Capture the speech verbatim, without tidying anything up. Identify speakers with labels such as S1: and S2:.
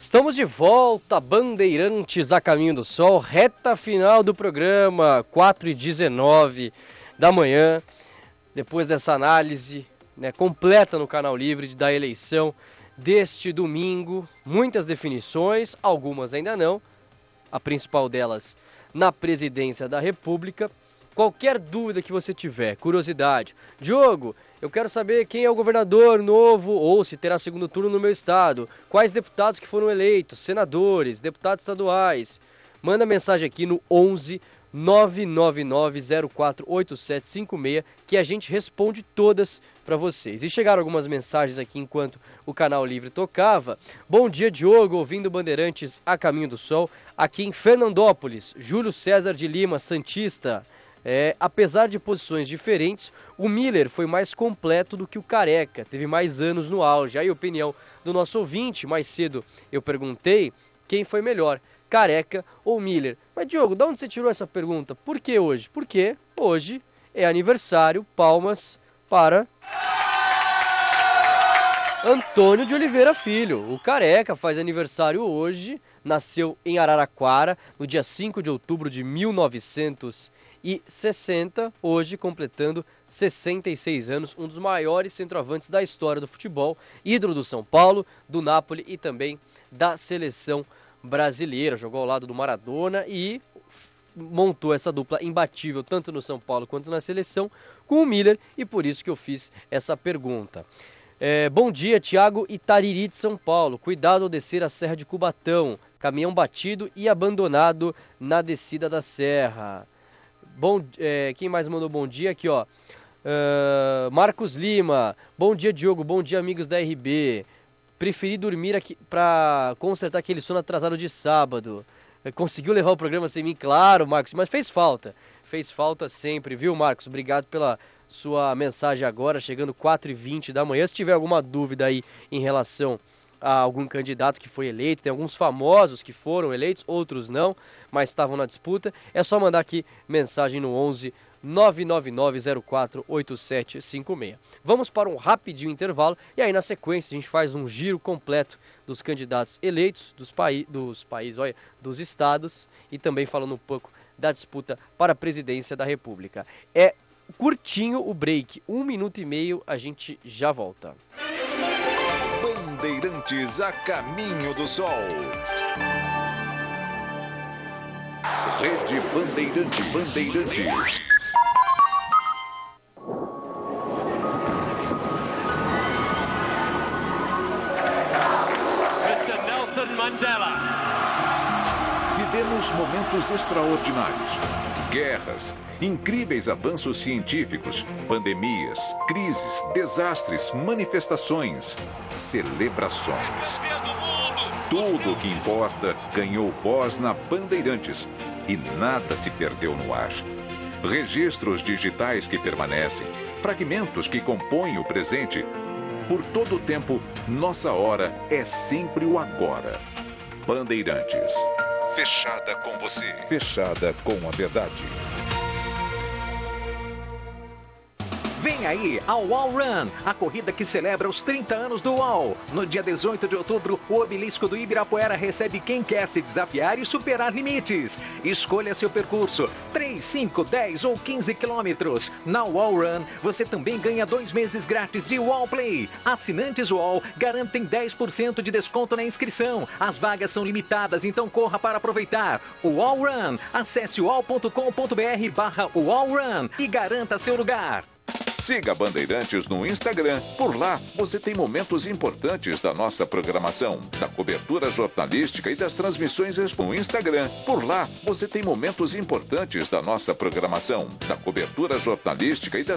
S1: Estamos de volta, Bandeirantes a Caminho do Sol, reta final do programa, quatro e dezenove da manhã, depois dessa análise, né, completa no Canal Livre da eleição deste domingo, muitas definições, algumas ainda não, a principal delas na presidência da República. Qualquer dúvida que você tiver, curiosidade, Diogo, eu quero saber quem é o governador novo ou se terá segundo turno no meu estado, quais deputados que foram eleitos, senadores, deputados estaduais. Manda mensagem aqui no onze nove nove nove zero quatro oito sete cinco seis que a gente responde todas para vocês. E chegaram algumas mensagens aqui enquanto o Canal Livre tocava. Bom dia, Diogo, ouvindo Bandeirantes a Caminho do Sol, aqui em Fernandópolis, Júlio César de Lima, Santista. É, apesar de posições diferentes, o Miller foi mais completo do que o Careca, teve mais anos no auge. Aí a opinião do nosso ouvinte, mais cedo eu perguntei quem foi melhor, Careca ou Miller. Mas Diogo, de onde você tirou essa pergunta? Por que hoje? Porque hoje é aniversário, palmas para Antônio de Oliveira Filho. O Careca faz aniversário hoje, nasceu em Araraquara no dia cinco de outubro de mil novecentos e sessenta, hoje completando sessenta e seis anos, um dos maiores centroavantes da história do futebol, ídolo do São Paulo, do Napoli e também da seleção brasileira. Jogou ao lado do Maradona e montou essa dupla imbatível tanto no São Paulo quanto na seleção com o Miller, e por isso que eu fiz essa pergunta. É, bom dia, Thiago Itariri de São Paulo. Cuidado ao descer a Serra de Cubatão. Caminhão batido e abandonado na descida da serra. Bom, é, quem mais mandou bom dia aqui, ó? Uh, Marcos Lima. Bom dia, Diogo. Bom dia, amigos da R B. Preferi dormir aqui pra consertar aquele sono atrasado de sábado. Conseguiu levar o programa sem mim? Claro, Marcos, mas fez falta. Fez falta sempre, viu, Marcos? Obrigado pela sua mensagem agora, chegando quatro e vinte da manhã. Se tiver alguma dúvida aí em relação a algum candidato que foi eleito, tem alguns famosos que foram eleitos, outros não, mas estavam na disputa, é só mandar aqui mensagem no onze nove nove nove zero quatro oito sete cinco seis. Vamos para um rapidinho intervalo e aí na sequência a gente faz um giro completo dos candidatos eleitos, dos, paí dos países, olha, dos estados, e também falando um pouco da disputa para a presidência da República. É curtinho o break, um minuto e meio, a gente já volta.
S2: Bandeirantes a Caminho do Sol. Rede Bandeirante Bandeirantes.
S3: mister Nelson Mandela.
S2: Vivemos momentos extraordinários. Guerras, incríveis avanços científicos, pandemias, crises, desastres, manifestações, celebrações. Tudo o que importa ganhou voz na Bandeirantes e nada se perdeu no ar. Registros digitais que permanecem, fragmentos que compõem o presente. Por todo o tempo, nossa hora é sempre o agora. Bandeirantes. Fechada com você. Fechada com a verdade.
S4: Vem aí a Wall Run, a corrida que celebra os trinta anos do Wall. No dia dezoito de outubro, o obelisco do Ibirapuera recebe quem quer se desafiar e superar limites. Escolha seu percurso, três, cinco, dez ou quinze quilômetros. Na Wall Run, você também ganha dois meses grátis de Wall Play. Assinantes Wall garantem dez por cento de desconto na inscrição. As vagas são limitadas, então corra para aproveitar. O Wall Run, acesse wall ponto com ponto br barra Wall Run e garanta seu lugar.
S2: Siga Bandeirantes no Instagram. Por lá, você tem momentos importantes da nossa programação, da cobertura jornalística e das transmissões no Instagram. Por lá, você tem momentos importantes da nossa programação, da cobertura jornalística e das